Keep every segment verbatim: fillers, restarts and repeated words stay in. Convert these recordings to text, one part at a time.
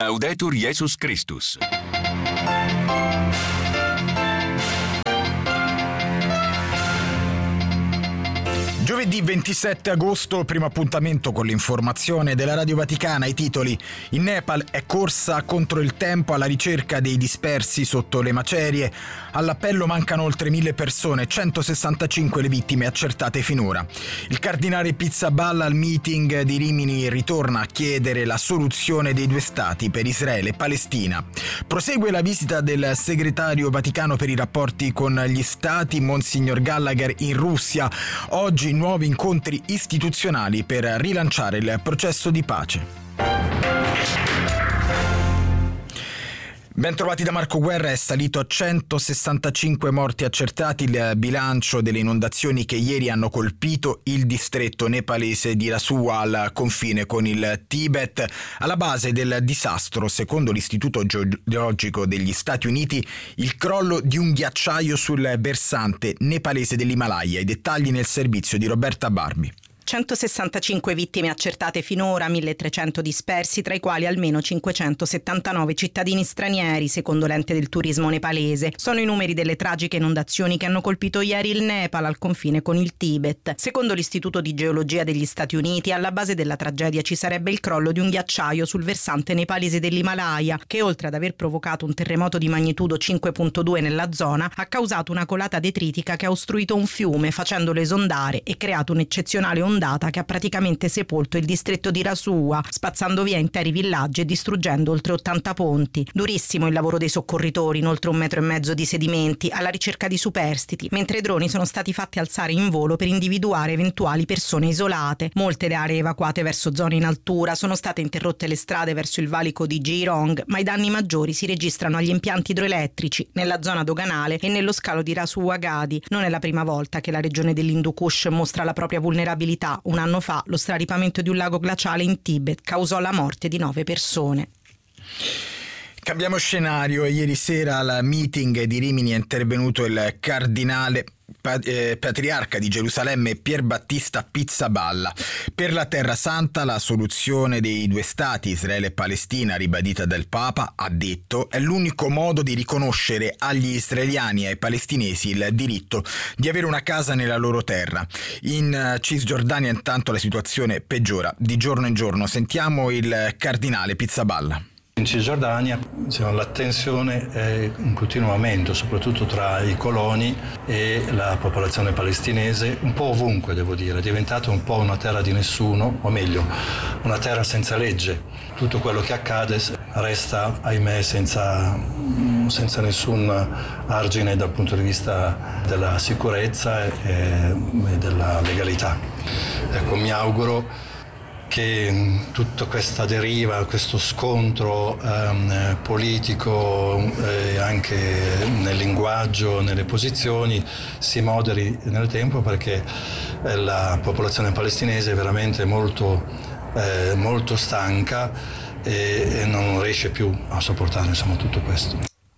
Laudetur Jesus Christus. Giovedì ventisette agosto, primo appuntamento con l'informazione della Radio Vaticana. I titoli: in Nepal è corsa contro il tempo alla ricerca dei dispersi sotto le macerie. All'appello mancano oltre mille persone, centosessantacinque le vittime accertate finora. Il cardinale Pizzaballa al meeting di Rimini ritorna a chiedere la soluzione dei due stati per Israele e Palestina. Prosegue la visita del segretario Vaticano per i rapporti con gli stati, Monsignor Gallagher, in Russia. Oggi nuovi incontri istituzionali per rilanciare il processo di pace. Ben trovati da Marco Guerra. È salito a centosessantacinque morti accertati il bilancio delle inondazioni che ieri hanno colpito il distretto nepalese di Rasua al confine con il Tibet. Alla base del disastro, secondo l'Istituto Geologico degli Stati Uniti, il crollo di un ghiacciaio sul versante nepalese dell'Himalaya. I dettagli nel servizio di Roberta Barbi. centosessantacinque vittime accertate finora, milletrecento dispersi, tra i quali almeno cinquecentosettantanove cittadini stranieri, secondo l'ente del turismo nepalese. Sono i numeri delle tragiche inondazioni che hanno colpito ieri il Nepal al confine con il Tibet. Secondo l'Istituto di Geologia degli Stati Uniti, alla base della tragedia ci sarebbe il crollo di un ghiacciaio sul versante nepalese dell'Himalaya, che oltre ad aver provocato un terremoto di magnitudo cinque virgola due nella zona, ha causato una colata detritica che ha ostruito un fiume, facendolo esondare, e creato un'eccezionale ondata che ha praticamente sepolto il distretto di Rasua, spazzando via interi villaggi e distruggendo oltre ottanta ponti. Durissimo il lavoro dei soccorritori in oltre un metro e mezzo di sedimenti alla ricerca di superstiti, mentre i droni sono stati fatti alzare in volo per individuare eventuali persone isolate. Molte le aree evacuate verso zone in altura, sono state interrotte le strade verso il valico di Geelong, ma i danni maggiori si registrano agli impianti idroelettrici, nella zona doganale e nello scalo di Rasua Gadi. Non è la prima volta che la regione dell'Hindu Kush mostra la propria vulnerabilità. Un anno fa lo straripamento di un lago glaciale in Tibet causò la morte di nove persone. Cambiamo scenario. Ieri sera al meeting di Rimini è intervenuto il cardinale patriarca di Gerusalemme Pier Battista Pizzaballa. Per la Terra Santa la soluzione dei due stati, Israele e Palestina, ribadita dal Papa, ha detto, è l'unico modo di riconoscere agli israeliani e ai palestinesi il diritto di avere una casa nella loro terra. In Cisgiordania intanto la situazione peggiora di giorno in giorno. Sentiamo il cardinale Pizzaballa. In Cisgiordania la tensione è in continuo aumento, soprattutto tra i coloni e la popolazione palestinese, un po' ovunque devo dire, è diventata un po' una terra di nessuno, o meglio, una terra senza legge. Tutto quello che accade resta, ahimè, senza, senza nessun argine dal punto di vista della sicurezza e, e della legalità. Ecco, mi auguro che tutta questa deriva, questo scontro ehm, politico e eh, anche nel linguaggio, nelle posizioni, si moderi nel tempo, perché eh, la popolazione palestinese è veramente molto, eh, molto stanca e, e non riesce più a sopportare, insomma, tutto questo.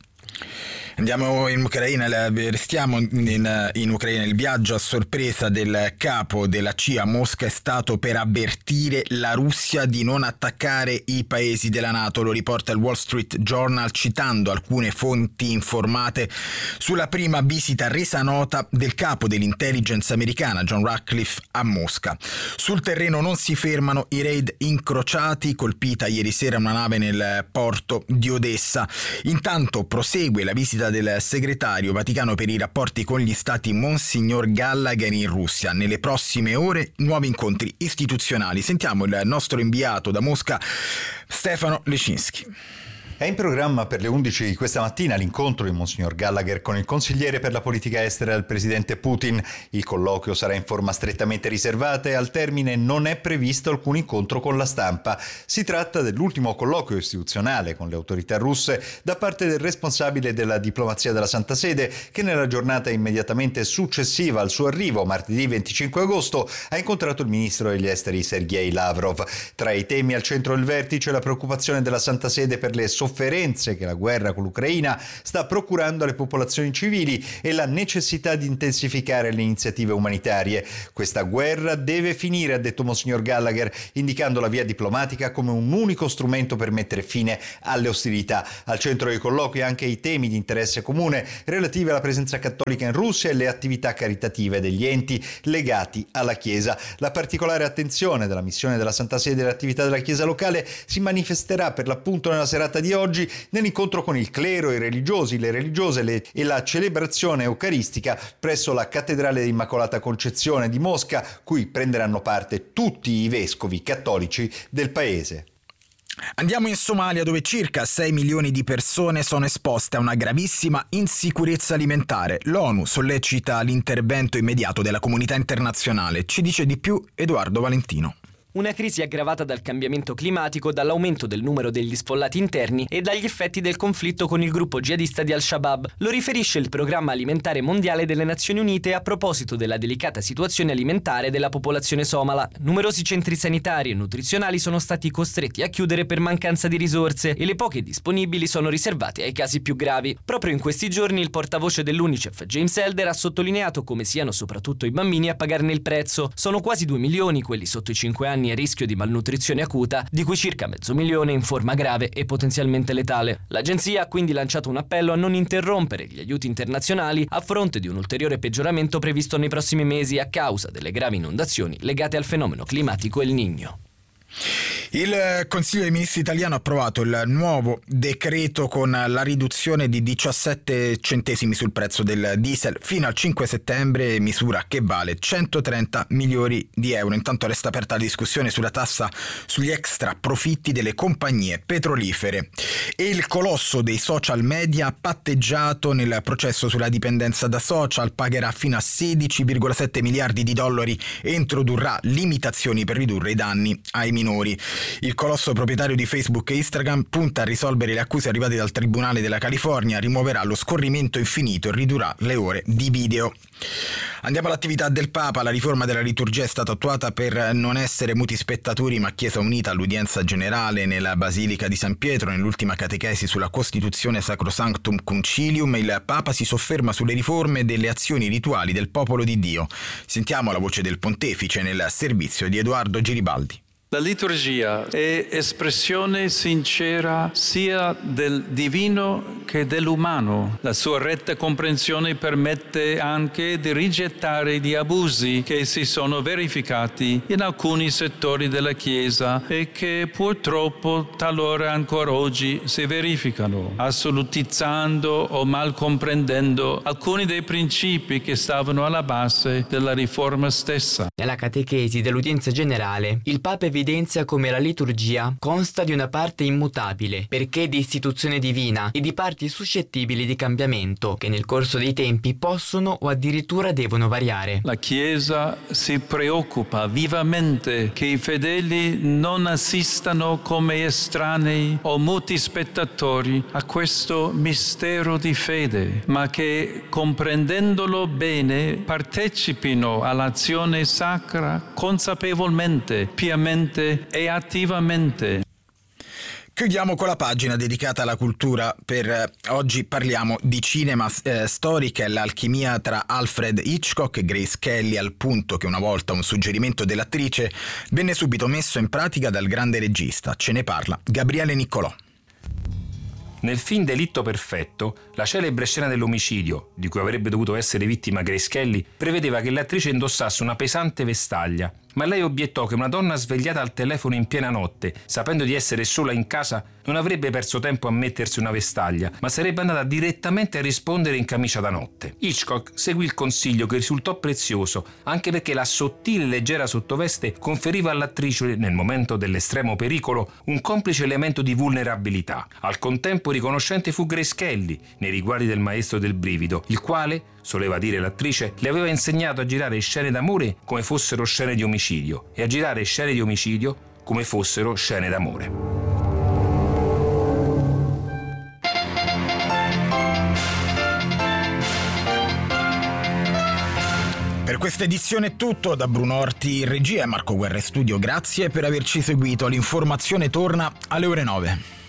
Andiamo in Ucraina, restiamo in, in Ucraina. Il viaggio a sorpresa del capo della C I A a Mosca è stato per avvertire la Russia di non attaccare i paesi della NATO. Lo riporta il Wall Street Journal citando alcune fonti informate sulla prima visita resa nota del capo dell'intelligence americana John Ratcliffe a Mosca. Sul terreno non si fermano i raid incrociati, colpita ieri sera una nave nel porto di Odessa. Intanto prosegue la visita del segretario Vaticano per i rapporti con gli stati Monsignor Gallagher in Russia. Nelle prossime ore nuovi incontri istituzionali. Sentiamo il nostro inviato da Mosca, Stefano Lecinski. È in programma per le undici di questa mattina l'incontro di Monsignor Gallagher con il consigliere per la politica estera del presidente Putin. Il colloquio sarà in forma strettamente riservata e al termine non è previsto alcun incontro con la stampa. Si tratta dell'ultimo colloquio istituzionale con le autorità russe da parte del responsabile della diplomazia della Santa Sede, che nella giornata immediatamente successiva al suo arrivo, martedì venticinque agosto, ha incontrato il ministro degli esteri Sergei Lavrov. Tra i temi al centro del vertice la preoccupazione della Santa Sede per le sofferenze che la guerra con l'Ucraina sta procurando alle popolazioni civili e la necessità di intensificare le iniziative umanitarie. Questa guerra deve finire, ha detto Monsignor Gallagher, indicando la via diplomatica come un unico strumento per mettere fine alle ostilità. Al centro dei colloqui anche i temi di interesse comune relativi alla presenza cattolica in Russia e le attività caritative degli enti legati alla Chiesa. La particolare attenzione della missione della Santa Sede e dell'attività della Chiesa locale si manifesterà per l'appunto nella serata di oggi nell'incontro con il clero, i religiosi, le religiose le, e la celebrazione eucaristica presso la Cattedrale dell'Immacolata Concezione di Mosca, cui prenderanno parte tutti i vescovi cattolici del paese. Andiamo in Somalia, dove circa sei milioni di persone sono esposte a una gravissima insicurezza alimentare. L'ONU sollecita l'intervento immediato della comunità internazionale. Ci dice di più Edoardo Valentino. Una crisi aggravata dal cambiamento climatico, dall'aumento del numero degli sfollati interni e dagli effetti del conflitto con il gruppo jihadista di Al-Shabaab. Lo riferisce il Programma Alimentare Mondiale delle Nazioni Unite a proposito della delicata situazione alimentare della popolazione somala. Numerosi centri sanitari e nutrizionali sono stati costretti a chiudere per mancanza di risorse e le poche disponibili sono riservate ai casi più gravi. Proprio in questi giorni il portavoce dell'UNICEF, James Elder, ha sottolineato come siano soprattutto i bambini a pagarne il prezzo. Sono quasi due milioni quelli sotto i cinque anni a rischio di malnutrizione acuta, di cui circa mezzo milione in forma grave e potenzialmente letale. L'agenzia ha quindi lanciato un appello a non interrompere gli aiuti internazionali a fronte di un ulteriore peggioramento previsto nei prossimi mesi a causa delle gravi inondazioni legate al fenomeno climatico El Niño. Il Consiglio dei Ministri italiano ha approvato il nuovo decreto con la riduzione di diciassette centesimi sul prezzo del diesel fino al cinque settembre, misura che vale centotrenta milioni di euro. Intanto resta aperta la discussione sulla tassa sugli extra profitti delle compagnie petrolifere. E il colosso dei social media, patteggiato nel processo sulla dipendenza da social, pagherà fino a sedici virgola sette miliardi di dollari e introdurrà limitazioni per ridurre i danni ai minori. Il colosso proprietario di Facebook e Instagram punta a risolvere le accuse arrivate dal Tribunale della California, rimuoverà lo scorrimento infinito e ridurrà le ore di video. Andiamo all'attività del Papa. La riforma della liturgia è stata attuata per non essere muti spettatori ma Chiesa unita all'udienza generale nella Basilica di San Pietro. Nell'ultima catechesi sulla Costituzione Sacrosanctum Concilium il Papa si sofferma sulle riforme delle azioni rituali del popolo di Dio. Sentiamo la voce del Pontefice nel servizio di Edoardo Giribaldi. La liturgia è espressione sincera sia del divino che dell'umano. La sua retta comprensione permette anche di rigettare gli abusi che si sono verificati in alcuni settori della Chiesa e che purtroppo talora ancora oggi si verificano, assolutizzando o mal comprendendo alcuni dei principi che stavano alla base della riforma stessa. Nella catechesi dell'udienza generale, il Papa evidenzia come la liturgia consta di una parte immutabile, perché di istituzione divina, e di parti suscettibili di cambiamento, che nel corso dei tempi possono o addirittura devono variare. La Chiesa si preoccupa vivamente che i fedeli non assistano come estranei o muti spettatori a questo mistero di fede, ma che, comprendendolo bene, partecipino all'azione sacra consapevolmente, piamente e attivamente. Chiudiamo con la pagina dedicata alla cultura. Per oggi parliamo di cinema. Eh, storica è l'alchimia tra Alfred Hitchcock e Grace Kelly, al punto che una volta un suggerimento dell'attrice venne subito messo in pratica dal grande regista. Ce ne parla Gabriele Niccolò. Nel film Delitto Perfetto, la celebre scena dell'omicidio, di cui avrebbe dovuto essere vittima Grace Kelly, prevedeva che l'attrice indossasse una pesante vestaglia. Ma lei obiettò che una donna svegliata al telefono in piena notte, sapendo di essere sola in casa, non avrebbe perso tempo a mettersi una vestaglia, ma sarebbe andata direttamente a rispondere in camicia da notte. Hitchcock seguì il consiglio, che risultò prezioso, anche perché la sottile e leggera sottoveste conferiva all'attrice, nel momento dell'estremo pericolo, un complice elemento di vulnerabilità. Al contempo riconoscente fu Grace Kelly, nei riguardi del maestro del brivido, il quale, soleva dire l'attrice, le aveva insegnato a girare scene d'amore come fossero scene di omicidio e a girare scene di omicidio come fossero scene d'amore. Per questa edizione è tutto. Da Bruno Orti in regia e Marco Guerra in studio, grazie per averci seguito. L'informazione torna alle ore nove.